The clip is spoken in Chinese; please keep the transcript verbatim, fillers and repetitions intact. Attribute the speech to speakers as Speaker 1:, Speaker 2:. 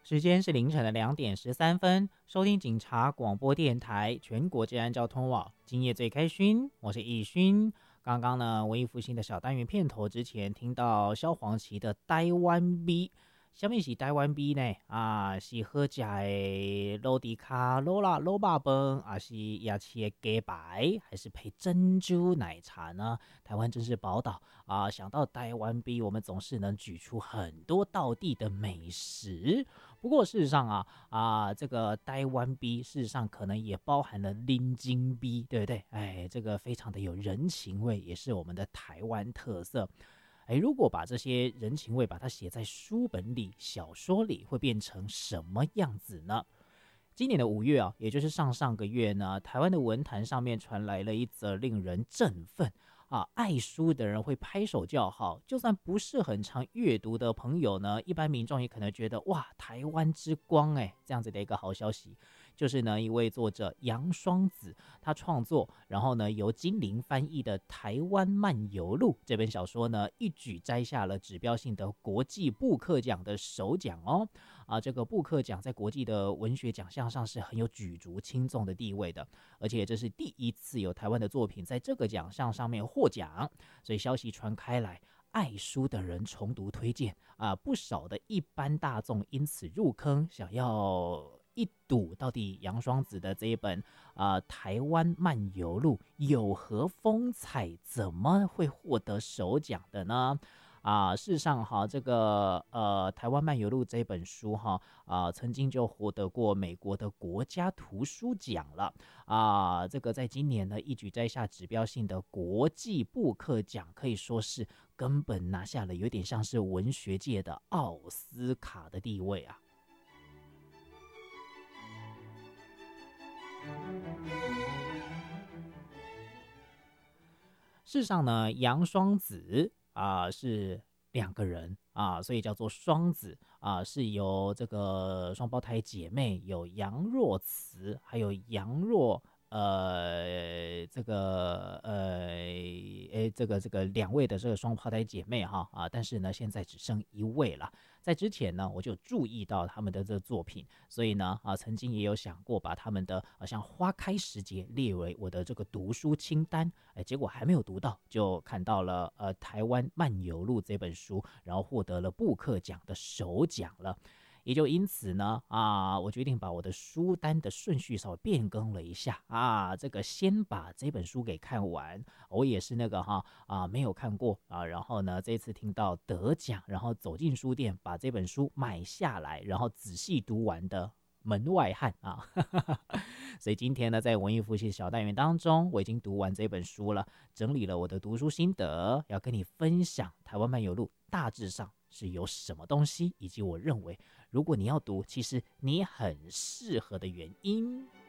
Speaker 1: 时间是凌晨的两点十三分，收听警察广播电台全国治安交通网，今夜最开勋，我是易勋。刚刚呢，文艺复兴的小单元片头之前听到萧煌奇的台湾 B， 什么是台湾 B 呢？啊，是好吃的滷猪脚、滷辣滷肉饭，还是牙齿的鸡排，还是配珍珠奶茶呢？台湾真是宝岛啊！想到台湾 B， 我们总是能举出很多道地的美食。不过事实上啊啊，这个台湾 B 事实上可能也包含了拎金 B， 对不对？哎，这个非常的有人情味，也是我们的台湾特色。哎，如果把这些人情味把它写在书本里、小说里，会变成什么样子呢？今年的五月啊，也就是上上个月呢，台湾的文坛上面传来了一则令人振奋啊，爱书的人会拍手叫好，就算不是很常阅读的朋友呢，一般民众也可能觉得哇，台湾之光哎，这样子的一个好消息，就是呢，一位作者杨双子他创作，然后呢由金陵翻译的《台湾漫游录》这本小说呢，一举摘下了指标性的国际布克奖的首奖哦。啊，这个布克奖在国际的文学奖项上是很有举足轻重的地位的，而且这是第一次有台湾的作品在这个奖项上面获奖，所以消息传开来，爱书的人重读推荐啊，不少的一般大众因此入坑，想要一睹到底杨双子的这一本啊《台湾漫游录》有何风采，怎么会获得首奖的呢？啊，事实上哈，这个呃，《台湾漫游录》这本书哈，啊，曾经就获得过美国的国家图书奖了啊。这个在今年呢，一举摘下指标性的国际布克奖，可以说是根本拿下了有点像是文学界的奥斯卡的地位啊。事实上呢，杨双子啊、呃、是两个人啊、呃，所以叫做双子啊、呃，是由这个双胞胎姐妹有杨若慈，还有杨若呃这个呃诶这个这个两位的这个双胞胎姐妹哈啊，但是呢现在只剩一位了。在之前呢，我就注意到他们的这个作品，所以呢啊，曾经也有想过把他们的啊像花开时节列为我的这个读书清单，哎，结果还没有读到，就看到了呃《台湾漫游录》这本书，然后获得了布克奖的首奖了。也就因此呢，啊，我决定把我的书单的顺序稍微变更了一下啊，这个先把这本书给看完。我也是那个哈啊没有看过啊，然后呢这次听到得奖，然后走进书店把这本书买下来，然后仔细读完的门外汉啊。所以今天呢，在文艺复习小单元当中，我已经读完这本书了，整理了我的读书心得，要跟你分享《台湾漫游录》大致上是有什么东西，以及我认为如果你要读，其实你很适合的原因。